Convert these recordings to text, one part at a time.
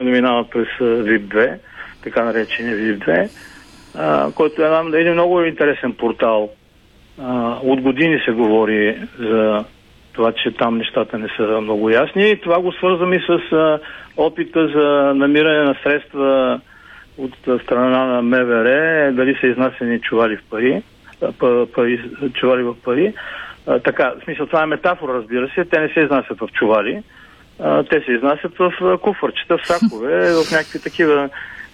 не минават през VIP-2, така наречения VIP-2, който е един много интересен портал. От години се говори за това, че там нещата не са много ясни. И това го свързвам и с опита за намиране на средства от страна на МВР, дали са изнасени чували в пари. Така, в смисъл, това е метафора, разбира се. Те не се изнасят в чували. Те се изнасят в куфърчета, в сакове, в някакви такива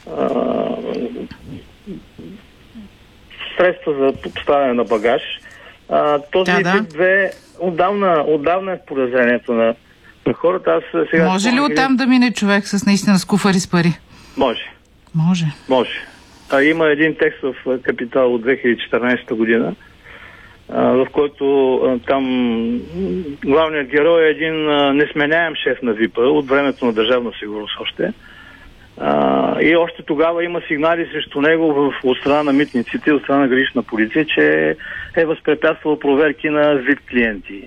средства за поставяне на багаж. Този VIP-2 отдавна е подозрението на хората. Аз сега може ли оттам да мине човек с наистина с куфари с пари? Може. Има един текст в Капитал от 2014 година, в който там главният герой е един несменяем шеф на ВИП-а от времето на Държавна сигурност още. И още тогава има сигнали срещу него от страна на митниците и от страна на гранична полиция, че е възпрепятствал проверки на ВИП клиенти.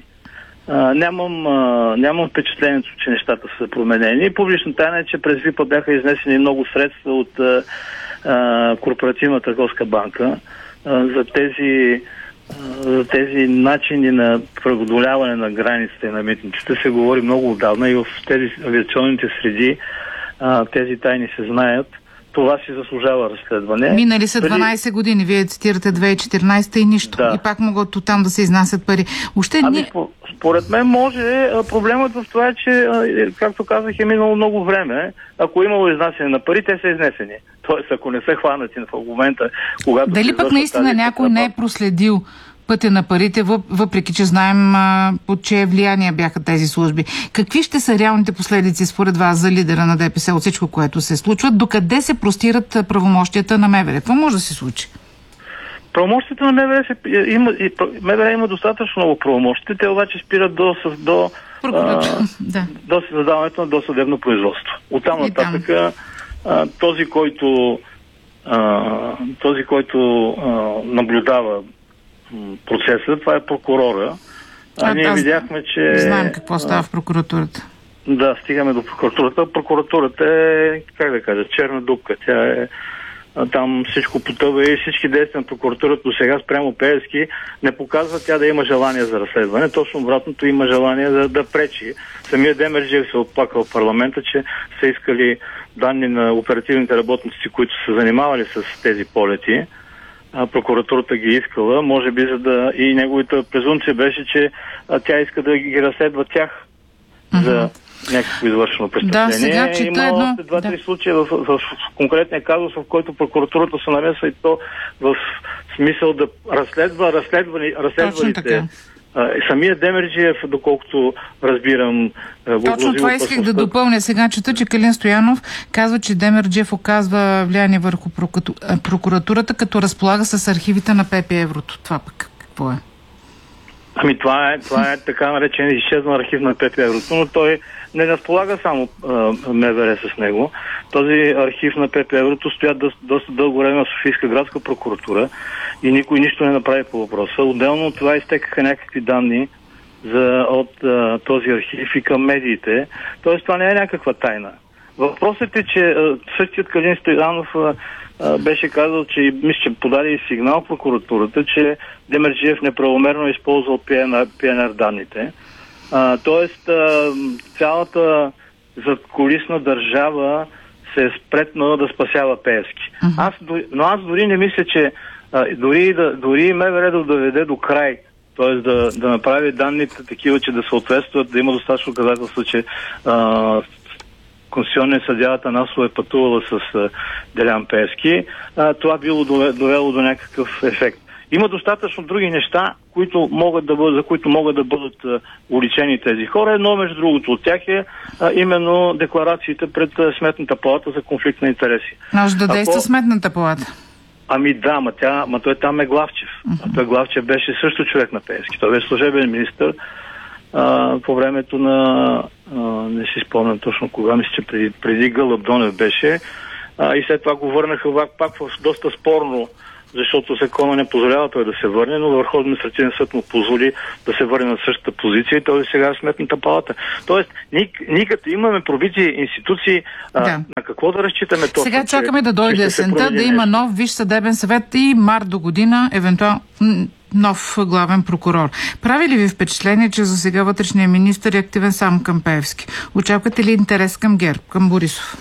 Нямам впечатлението, че нещата са променени. Публична тайна е, че през ВИП-а бяха изнесени много средства от Корпоративна търговска банка за тези начини на преодоляване на границите на митниците се говори много отдавна и в тези авиационните среди тези тайни се знаят. Това си заслужава разследване. Минали са 12 години. Вие цитирате 2014 и нищо. Да. И пак могат оттам да се изнасят пари. Според мен може. Проблемът в това е, че, както казах, е минало много време. Ако е имало изнасяне на пари, те са изнесени. Тоест, ако не са хванати в момента, когато... Дали пък наистина някой не е проследил пътя на парите, въпреки че знаем под чие влияние бяха тези служби. Какви ще са реалните последици според вас за лидера на ДПС от всичко, което се случва? Докъде се простират правомощията на МВР? Какво може да се случи? Правомощията на МВР има достатъчно много правомощия. Те обаче спират до създаването на досъдебно производство. Оттам нататък този, който наблюдава процеса, това е прокурора. Ние видяхме, че... Знаем какво става в прокуратурата. Да, стигаме до прокуратурата. Прокуратурата е, черна дупка. Тя е там всичко потъва и всички действия на прокуратурата до сега спрямо Пеевски не показва тя да има желание за разследване. Точно обратното, има желание да пречи. Самия Демерджиев се оплака в парламента, че са искали данни на оперативните работници, които са занимавали с тези полети. Прокуратурата ги искала, може би и неговата презумпция беше, че тя иска да ги разследва тях за някакво извършено престъпление. Да, сега чета още два-три случая в конкретния казус, в който прокуратурата се намесва и то в смисъл да разследва разследвалите. Самия Демерджиев, доколкото разбирам... Точно това исках да допълня. Сега чета, че Калин Стоянов казва, че Демерджиев оказва влияние върху прокуратурата, като разполага с архивите на ПП Еврото. Това пък какво е? Това е така наречен изчезнал архив на ПП Еврото, но той не разполага само МВР с него. Този архив на ПП Еврото стоят доста дълго време в Софийска градска прокуратура и никой нищо не направи по въпроса. Отделно от това изтекаха някакви данни от този архив и към медиите. Тоест това не е някаква тайна. Въпросът е, че същият Калин Стоянов беше казал, че подаде сигнал в прокуратурата, че Демерджиев неправомерно е използвал ПНР данните. Тоест цялата задкулисна държава се е спретнала да спасява Пеевски. Но аз дори не мисля, че дори МВР да доведе до край, т.е. да направи данните такива, че да съответстват, да има достатъчно доказателство, че Конституционният съдия Атанасова е пътувала с Делян Пеевски, това било довело до някакъв ефект. Има достатъчно други неща, за които могат да бъдат уличени тези хора. Едно, между другото, от тях е именно декларациите пред Сметната палата за конфликт на интереси. Може да действа Сметната палата? Той там е Главчев. Той Главчев беше също човек на Пеевски. Той беше служебен министър по времето на... не си спомням точно кога, мисля, че преди Гълъб Донев беше. И след това го върнаха пак в доста спорно защото закона не позволява той да се върне, но Върховен административен съд му позволи да се върне на същата позиция и той сега е Сметната палата. Тоест, ние като имаме пробити институции, на какво да разчитаме точно? Сега чакаме да дойде есента, да има нов Висш съдебен съвет и март до година, евентуално нов главен прокурор. Прави ли ви впечатление, че за сега вътрешният министър е активен само към Пеевски? Очаквате ли интерес към ГЕРБ, към Борисов?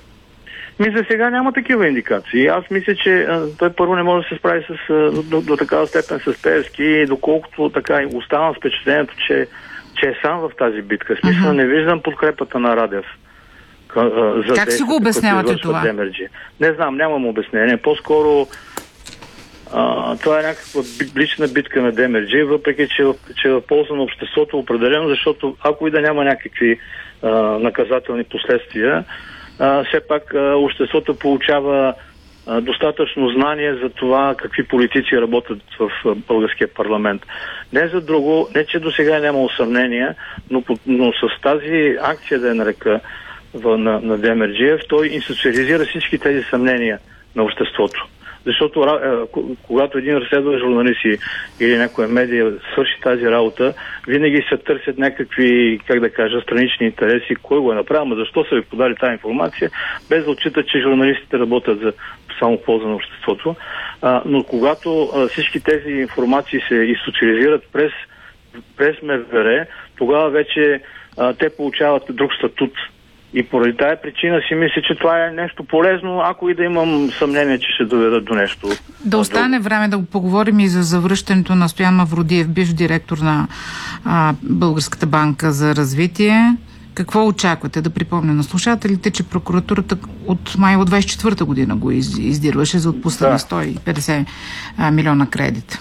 За сега няма такива индикации. Аз мисля, че той първо не може да се справи до такава степен с Пеевски и доколкото така остана впечатлението, че е сам в тази битка. Смисъл, не виждам подкрепата на Радев. Как си го обяснявате това? Демерджи. Не знам, нямам обяснение. По-скоро това е някаква лична битка на Демерджи, въпреки че е в полза на обществото определено, защото ако и да няма някакви наказателни последствия, все пак обществото получава достатъчно знание за това какви политици работят в българския парламент. Не за друго, не че до сега няма съмнение, но с тази акция, да я нарека, на Демерджиев, той институциализира всички тези съмнения на обществото. Защото когато един разследващ журналист или някоя медия свърши тази работа, винаги се търсят някакви, как да кажа, странични интереси, кой го е направил, но защо са ви подали тази информация, без да отчитат, че журналистите работят за само полза на обществото. Но когато всички тези информации се институциализират през МВР, тогава вече те получават друг статут. И поради тая причина си мисля, че това е нещо полезно, ако и да имам съмнение, че ще доведат до нещо. Да остане време да поговорим и за завръщането на Стоян Мавродиев, бивш директор на Българската банка за развитие. Какво очаквате? Да припомня на слушателите, че прокуратурата от май от 24-та година го издирваше за отпускане 150 милиона кредит.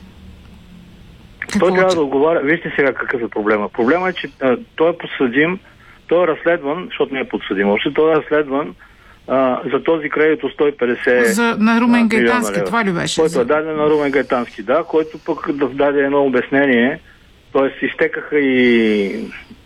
Той трябва да отговаря. Вижте сега какъв е проблема. Проблема е, че той е подсъдим. Той е разследван, защото не е подсъдим още, той е разследван за този кредит от 150 на Румен Гайтански, това ли беше? Който е даден на Румен Гайтански, да, който пък да даде едно обяснение, т.е. изтекаха и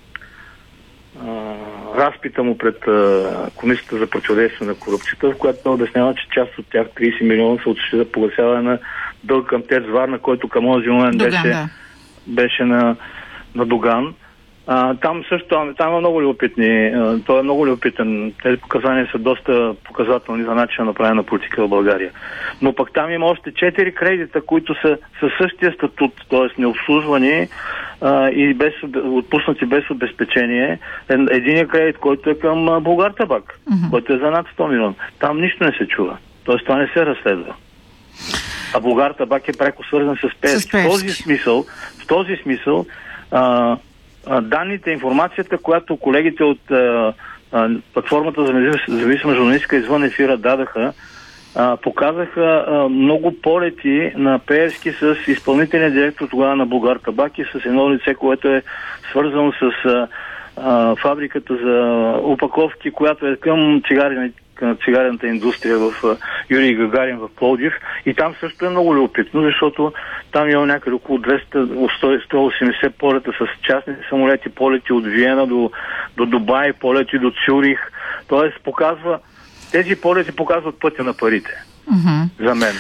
разпита му пред Комисията за противодействие на корупцията, в която той обяснява, че част от тях 30 милиона са отишли за погасяване на дълг към ТЕЦ Варна, който към този момент беше на Доган. Там също, там е много любопитни. Той е много любопитен. Тези показания са доста показателни за начина на правене на политика в България. Но пък там има още 4 кредита, които са със същия статут, т.е. необслужвани и отпуснати без обезпечение. Единият кредит, който е към Булгартабак, който е за над 100 милиона. Там нищо не се чува. Т.е. това не се разследва. А Булгартабак е преко свързан с Пеевски. В този смисъл данните, информацията, която колегите от платформата за независима журналистика извън ефира дадаха, показаха много полети на Пеевски с изпълнителния директор тогава на Булгартабак и с едно лице, което е свързано с фабриката за опаковки, която е към цигарената индустрия в Юрий Гагарин в Пловдив. И там също е много любопитно, защото там има някъде около 200-180 полета с частни самолети, полети от Виена до Дубай, полети до Цюрих. Тоест тези полети показват пътя на парите. За мен.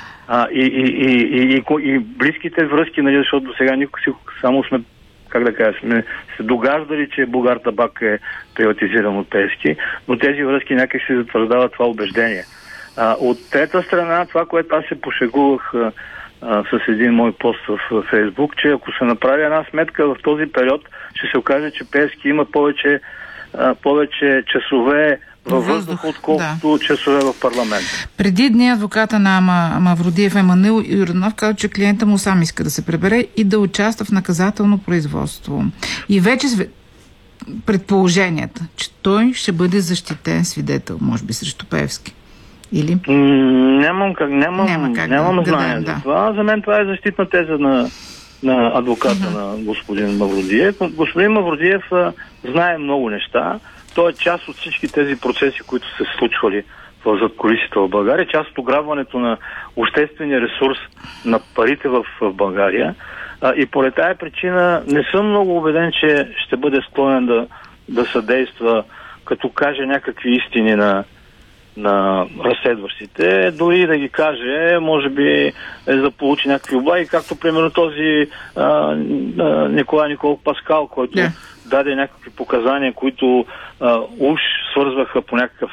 И близките връзки, защото до сега никога само сме сме се догаждали, че Булгартабак е приватизиран от Пеевски, но тези връзки някак се затвърждават това убеждение. От трета страна, това, което аз се пошегувах с един мой пост в Фейсбук, че ако се направи една сметка в този период, ще се окаже, че Пеевски има повече часове във въздуха, отколкото часове в парламент. Преди дни адвоката на Мавродиев Емануил Юрданов каза, че клиента му сам иска да се прибере и да участва в наказателно производство. И вече предположенията, че той ще бъде защитен свидетел, може би срещу Пеевски. Или? Нямам знание за това. За мен това е защитна теза на адвоката на господин Мавродиев. Господин Мавродиев знае много неща. Той е част от всички тези процеси, които се случвали в задкулисите в България, част от ограбването на обществения ресурс на парите в България. И поради тая причина не съм много убеден, че ще бъде склонен да съдейства, като каже някакви истини на на разследващите, дори да ги каже, може би е да получи някакви облаги, както примерно този Николай Николов Паскал, който даде някакви показания, които уж свързваха по някакъв